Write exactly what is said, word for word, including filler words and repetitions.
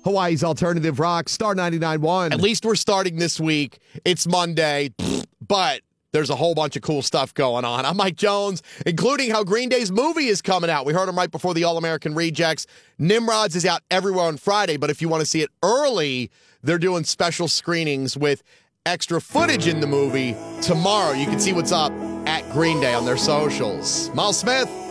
Hawaii's Alternative Rock, Star ninety-nine point one. At least we're starting this week. It's Monday, but there's a whole bunch of cool stuff going on. I'm Mike Jones, including how Green Day's movie is coming out. We heard him right before the All-American Rejects. Nimrods is out everywhere on Friday, but if you want to see it early, they're doing special screenings with extra footage in the movie tomorrow. You can see what's up at Green Day on their socials. Miles Smith.